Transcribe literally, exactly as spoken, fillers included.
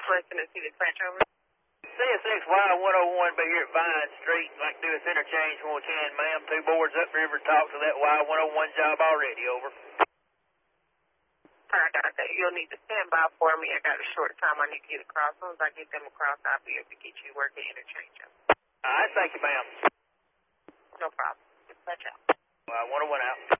Western and see the scratch over. C S X Y one oh one be here at Vine Street. Like to do this interchange when we can, ma'am. Two boards upriver talk to that Y one oh one job already, over. Alright, got that. You'll need to stand by for me. I got a short time I need to get across. As soon as I get them across, I'll be able to get you working interchange. Alright, thank you, ma'am. No problem. Dispatch out. Y one oh one out.